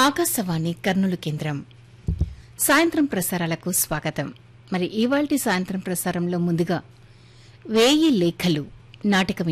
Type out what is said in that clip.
ఆకాశవాణి కర్నూలు కేంద్రం సాయంత్రం ప్రసారాలకు స్వాగతం. మరి ఇవాల్టి సాయంత్రం ప్రసారంలో ముందుగా 1000 లేఖలు నాటకం